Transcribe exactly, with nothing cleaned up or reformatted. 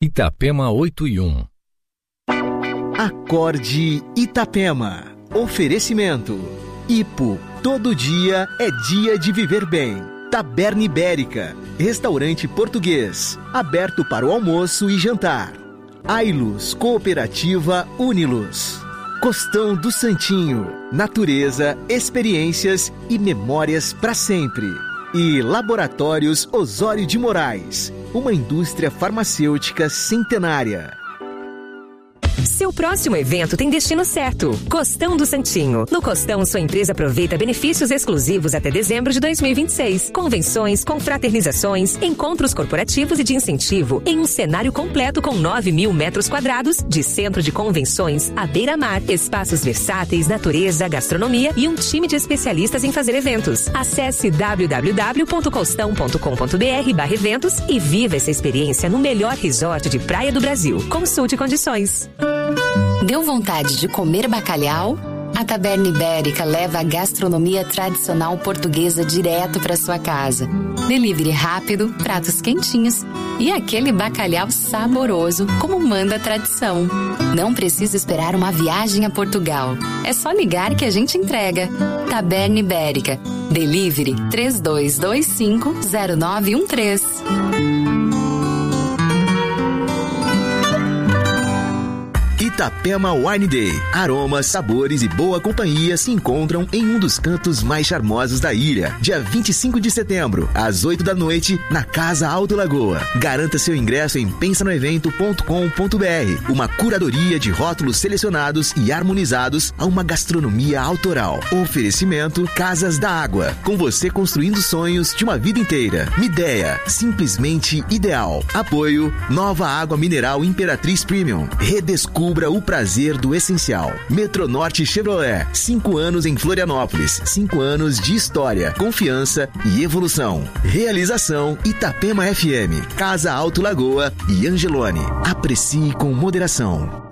Itapema oito e um. Acorde Itapema. Oferecimento. Ipo. Todo dia é dia de viver bem. Taberna Ibérica. Restaurante português. Aberto para o almoço e jantar. Ailus Cooperativa Unilus. Costão do Santinho. Natureza, experiências e memórias para sempre. E Laboratórios Osório de Moraes. Uma indústria farmacêutica centenária. Seu próximo evento tem destino certo. Costão do Santinho. No Costão, sua empresa aproveita benefícios exclusivos até dezembro de dois mil e vinte e seis. Convenções, confraternizações, encontros corporativos e de incentivo em um cenário completo com nove mil metros quadrados de centro de convenções à beira-mar, espaços versáteis, natureza, gastronomia e um time de especialistas em fazer eventos. Acesse w w w ponto costão ponto com ponto b r barra eventos e viva essa experiência no melhor resort de praia do Brasil. Consulte condições. Deu vontade de comer bacalhau? A Taberna Ibérica leva a gastronomia tradicional portuguesa direto para sua casa. Delivery rápido, pratos quentinhos e aquele bacalhau saboroso, como manda a tradição. Não precisa esperar uma viagem a Portugal. É só ligar que a gente entrega. Taberna Ibérica. Delivery três dois dois cinco zero nove um três. Itapema Wine Day. Aromas, sabores e boa companhia se encontram em um dos cantos mais charmosos da ilha. Dia vinte e cinco de setembro, às oito da noite, na Casa Alto Lagoa. Garanta seu ingresso em pensa no evento ponto com ponto b r. Uma curadoria de rótulos selecionados e harmonizados a uma gastronomia autoral. Oferecimento Casas da Água. Com você construindo sonhos de uma vida inteira. Mideia, simplesmente ideal. Apoio Nova Água Mineral Imperatriz Premium. Redescubra o prazer do essencial. Metronorte Chevrolet. Cinco anos em Florianópolis. Cinco anos de história, confiança e evolução. Realização Itapema F M. Casa Alto Lagoa e Angelone. Aprecie com moderação.